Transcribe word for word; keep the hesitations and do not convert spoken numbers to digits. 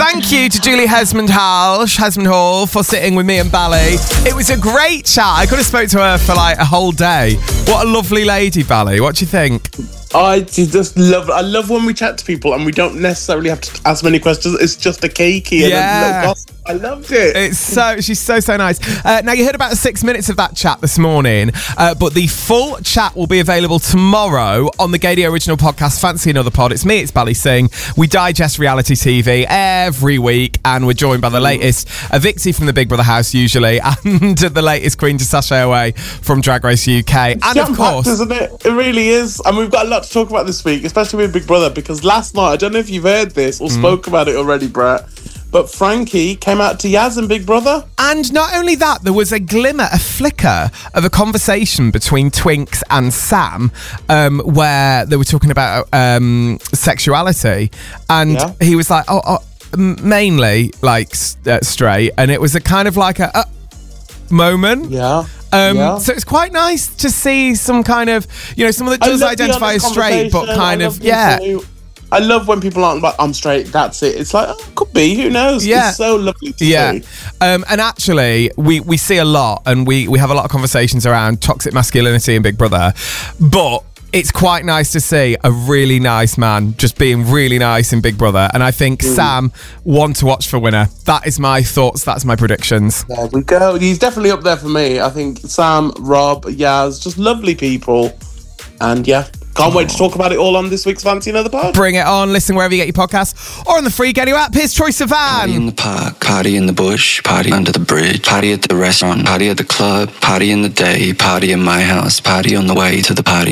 Thank you to Julie Hesmond Hall, Hesmond Hall for sitting with me and Bally. It was a great chat. I could have spoke to her for like a whole day. What a lovely lady, Bally. What do you think? I just love I love when we chat to people and we don't necessarily have to ask many questions. It's just a cakey and Yeah. a little gossip. I loved it. It's so she's so so nice. Uh, now you heard about six minutes of that chat this morning, uh, but the full chat will be available tomorrow on the Gadio original podcast. Fancy Another Pod. It's me. It's Bally Singh. We digest reality T V every week, and we're joined by the latest uh, Vixie from the Big Brother house usually, and the latest Queen to sashay away from Drag Race U K, and of course, isn't it? It really is, and we've got a lot to talk about this week, especially with Big Brother, because last night I don't know if you've heard this or mm. spoke about it already, Brett. But Frankie came out to Yaz and Big Brother. And not only that, there was a glimmer, a flicker of a conversation between Twinks and Sam um, where they were talking about um, sexuality. And yeah. he was like, oh, oh mainly like uh, straight. And it was a kind of like a uh, moment. Yeah. Um, yeah. So it's quite nice to see some kind of, you know, someone that does identify as straight, but kind of, yeah. Who- I love when people aren't like, I'm straight, that's it. It's like, oh, could be, who knows? Yeah. It's so lovely to yeah. see. Um, and actually, we, we see a lot, and we, we have a lot of conversations around toxic masculinity in Big Brother, but it's quite nice to see a really nice man just being really nice in Big Brother. And I think mm. Sam, one to watch for winner. That is my thoughts, that's my predictions. There we go. He's definitely up there for me. I think Sam, Rob, Yaz, just lovely people. And yeah, can't wait to talk about it all on this week's Fancy Another Pod. Bring it on. Listen wherever you get your podcasts or on the free Gadio app. Here's Troye Sivan. Party in the park, party in the bush, party under the bridge, party at the restaurant, party at the club, party in the day, party in my house, party on the way to the party.